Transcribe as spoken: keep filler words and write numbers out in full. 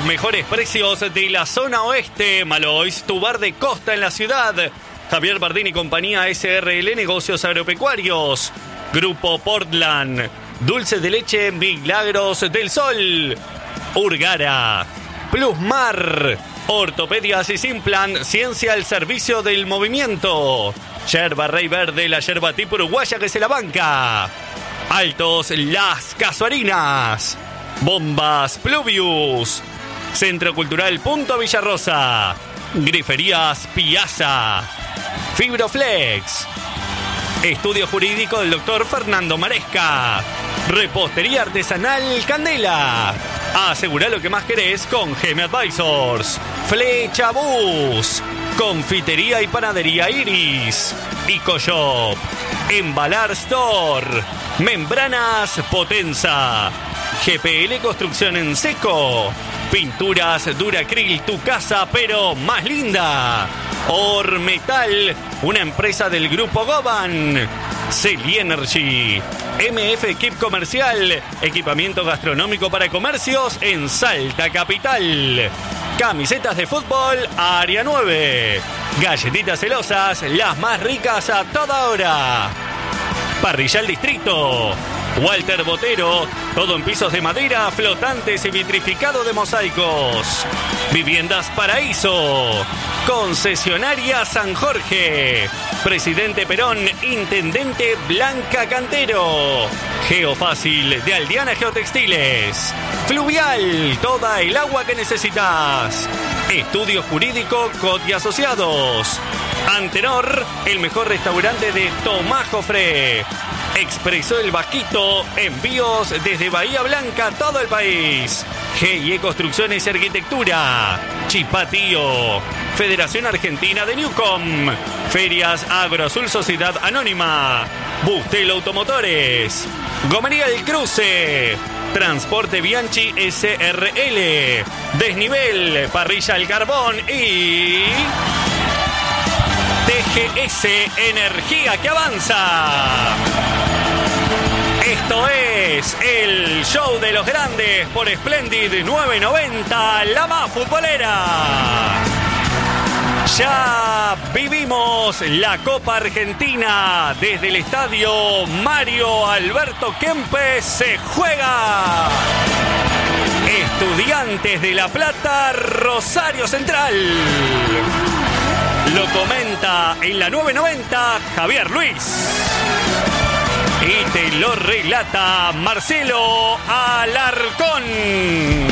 mejores precios de la zona oeste. Malois, tu bar de costa en la ciudad. Javier Bardini y compañía S R L Negocios Agropecuarios. Grupo Portland. Dulce de leche Milagros del Sol. Urgara. Plusmar. Ortopedias y Simplan. Ciencia al servicio del movimiento. Yerba Rey Verde, la yerba tipo uruguaya que se la banca. Altos Las Casuarinas. Bombas Pluvius. Centro Cultural Punto Villarrosa. Griferías Piazza. Fibroflex. Estudio Jurídico del doctor Fernando Maresca. Repostería Artesanal Candela. Asegura lo que más querés con Geme Advisors. Flecha Bus. Confitería y Panadería Iris. Icoshop. Embalar Store. Membranas Potenza. G P L Construcción en Seco. Pinturas Duracril, tu casa pero más linda. Ormetal, una empresa del grupo Goban. Celi Energy. M F Equip Comercial, equipamiento gastronómico para comercios en Salta Capital. Camisetas de fútbol, Área nueve. Galletitas celosas, las más ricas a toda hora. Parrilla al Distrito. Walter Botero, todo en pisos de madera, flotantes y vitrificado de mosaicos. Viviendas Paraíso. Concesionaria San Jorge. Presidente Perón, Intendente Blanca Cantero. Geofácil de Aldeana Geotextiles. Fluvial, toda el agua que necesitas. Estudio Jurídico Coti Asociados. Antenor, el mejor restaurante de Tomás Jofré. Expreso El Vasquito, envíos desde Bahía Blanca a todo el país. G y E Construcciones y Arquitectura. Chipatío. Federación Argentina de Newcom. Ferias Agroazul Sociedad Anónima. Bustel Automotores. Gomería El Cruce. Transporte Bianchi S R L. Desnivel, Parrilla El Carbón y T G S Energía que avanza. Esto es el show de los grandes por Splendid nueve noventa, la más futbolera. Ya vivimos la Copa Argentina desde el estadio Mario Alberto Kempes. Se juega Estudiantes de La Plata, Rosario Central. Lo comenta en la nueve noventa Javier Luis. Y te lo relata Marcelo Alarcón.